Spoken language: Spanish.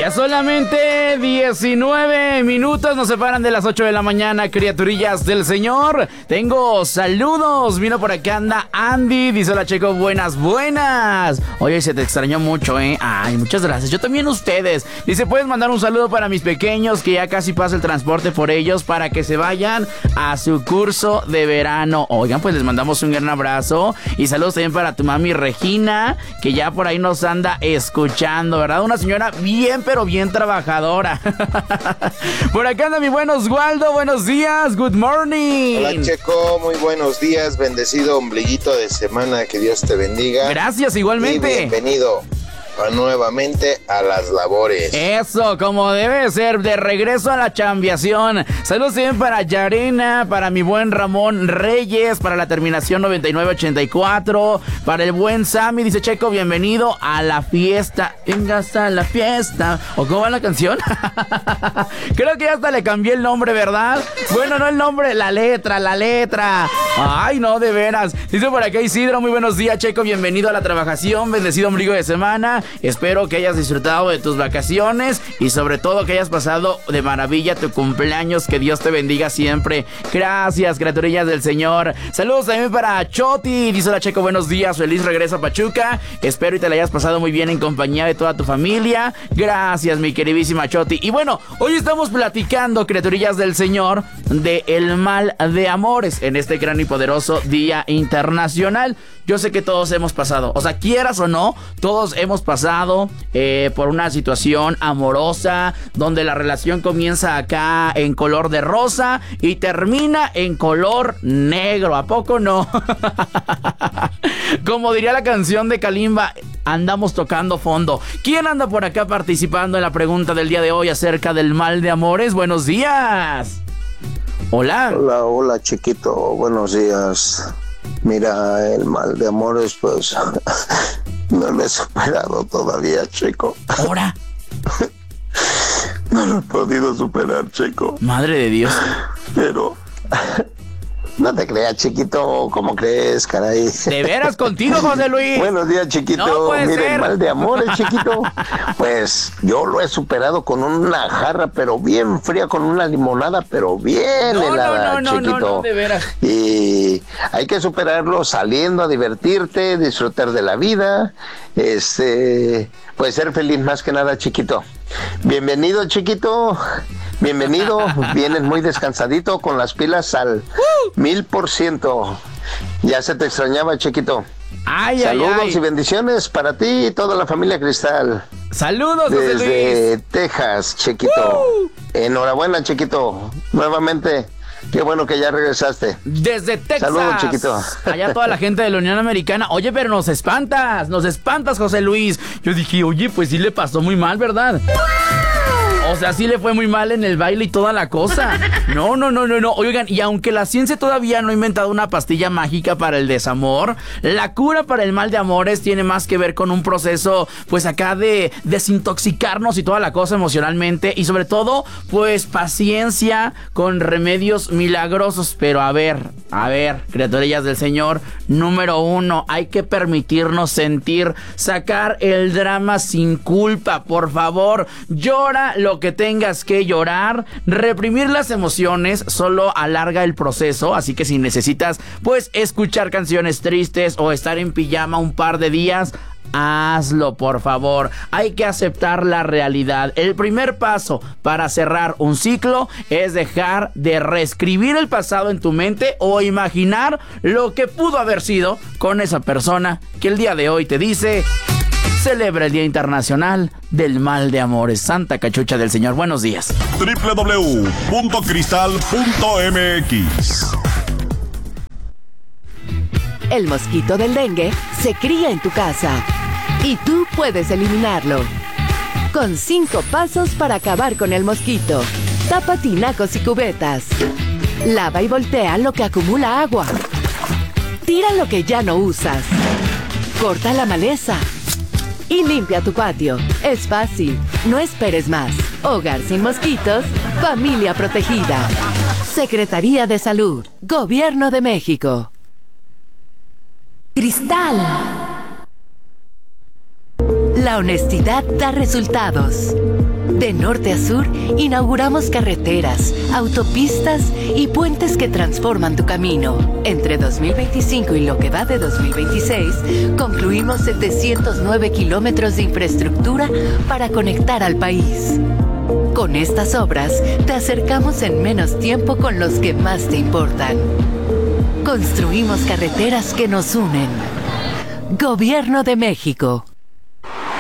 Ya solamente 19 minutos nos separan de las 8 de la mañana, criaturillas del Señor. Tengo saludos. Mira, por acá anda Andy. Dice: hola, Checo, buenas. Oye, se te extrañó mucho, ¿eh? Ay, muchas gracias. Yo también ustedes. Dice: puedes mandar un saludo para mis pequeños, que ya casi pasa el transporte por ellos para que se vayan a su curso de verano. Oigan, pues les mandamos un gran abrazo. Y saludos también para tu mami Regina, que ya por ahí nos anda escuchando, ¿verdad? Una señora bien, pero bien trabajadora. Por acá anda mi buen Oswaldo. Buenos días, good morning. Hola, Checo, muy buenos días. Bendecido ombliguito de semana, que Dios te bendiga. Gracias, igualmente. Y bienvenido nuevamente a las labores. Eso, como debe ser, de regreso a la chambiación. Saludos también para Yarena, para mi buen Ramón Reyes, para la terminación 9984, para el buen Sammy. Dice: Checo, bienvenido a la fiesta. Vengas a la fiesta. ¿O cómo va la canción? Creo que ya hasta le cambié el nombre, ¿verdad? Bueno, no el nombre, la letra. Ay, no, de veras. Dice por acá Isidro: muy buenos días, Checo, bienvenido a la trabajación. Bendecido ombligo de semana. Espero que hayas disfrutado de tus vacaciones y sobre todo que hayas pasado de maravilla tu cumpleaños. Que Dios te bendiga siempre. Gracias, criaturillas del Señor. Saludos también para Choti. Dice: hola, Checo, buenos días. Feliz regreso a Pachuca. Espero y te la hayas pasado muy bien en compañía de toda tu familia. Gracias, mi queridísima Choti. Y bueno, hoy estamos platicando, criaturillas del Señor, de el mal de amores en este gran y poderoso Día Internacional. Yo sé que todos hemos pasado, o sea, quieras o no, todos hemos pasado por una situación amorosa donde la relación comienza acá en color de rosa y termina en color negro. ¿A poco no? Como diría la canción de Kalimba, andamos tocando fondo. ¿Quién anda por acá participando en la pregunta del día de hoy acerca del mal de amores? Buenos días. Hola. Hola, chiquito. Buenos días. Mira, el mal de amores, pues no lo he superado todavía, chico. ¿Ahora? No lo he podido superar, chico. Madre de Dios. Pero no te creas, chiquito. ¿Cómo crees, caray? ¿De veras contigo, José Luis? Buenos días, chiquito. No puede Mira, ser. el mal de amores, chiquito. Pues yo lo he superado con una jarra, pero bien fría, con una limonada, pero bien helada, chiquito. No, de veras. Y hay que superarlo saliendo a divertirte, disfrutar de la vida, pues ser feliz más que nada, chiquito. Bienvenido, chiquito. Bienvenido. Vienes muy descansadito, con las pilas al 1000%. Ya se te extrañaba, chiquito. Saludos y bendiciones para ti y toda la familia Cristal. Saludos, José Luis. Desde Texas, chiquito. Enhorabuena, chiquito. Nuevamente. Qué bueno que ya regresaste. Desde Texas. Saludos, chiquito. Allá toda la gente de la Unión Americana. Oye, pero nos espantas, José Luis. Yo dije, oye, pues sí le pasó muy mal, ¿verdad? O sea, sí le fue muy mal en el baile y toda la cosa. No. Oigan, y aunque la ciencia todavía no ha inventado una pastilla mágica para el desamor, la cura para el mal de amores tiene más que ver con un proceso, pues acá de desintoxicarnos y toda la cosa emocionalmente. Y sobre todo, pues paciencia con remedios milagrosos. Pero a ver, criaturillas del Señor, número 1, hay que permitirnos sentir, sacar el drama sin culpa, por favor. Llora lo que tengas que llorar. Reprimir las emociones solo alarga el proceso, así que si necesitas, pues, escuchar canciones tristes o estar en pijama un par de días, hazlo, por favor. Hay que aceptar la realidad. El primer paso para cerrar un ciclo es dejar de reescribir el pasado en tu mente o imaginar lo que pudo haber sido con esa persona que el día de hoy te dice: celebra el Día Internacional del Mal de Amores. Santa Cachucha del Señor. Buenos días. www.cristal.mx. El mosquito del dengue se cría en tu casa y tú puedes eliminarlo. Con 5 pasos para acabar con el mosquito. Tapa tinacos y cubetas. Lava y voltea lo que acumula agua. Tira lo que ya no usas. Corta la maleza. Y limpia tu patio. Es fácil. No esperes más. Hogar sin mosquitos. Familia protegida. Secretaría de Salud. Gobierno de La honestidad da resultados. De norte a sur, inauguramos carreteras, autopistas y puentes que transforman tu camino. Entre 2025 y lo que va de 2026, concluimos 709 kilómetros de infraestructura para conectar al país. Con estas obras, te acercamos en menos tiempo con los que más te importan. Construimos carreteras que nos unen. Gobierno de México.